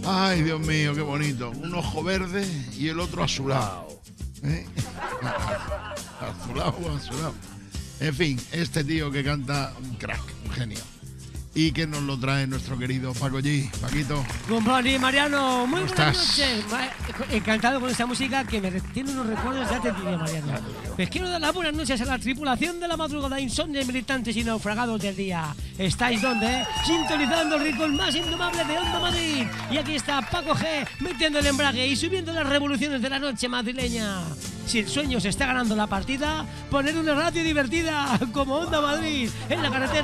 Ay, Dios mío, qué bonito. Un ojo verde y el otro azulado. ¿Eh? Azulado. En fin, este tío que canta, un crack, un genio. Y que nos lo trae nuestro querido Paco G. Paquito. Company Mariano, muy ¿Cómo buenas estás? noches. Encantado con esta música que me tiene unos recuerdos de hace tiempo, Mariano. Les quiero dar las buenas noches a la tripulación de la madrugada, insomnes, militantes y naufragados del día. ¿Estáis dónde? Sintonizando el rincón más indomable de Onda Madrid. Y aquí está Paco G metiendo el embrague y subiendo las revoluciones de la noche madrileña. Si el sueño se está ganando la partida, poner una radio divertida como Onda Madrid en la carretera.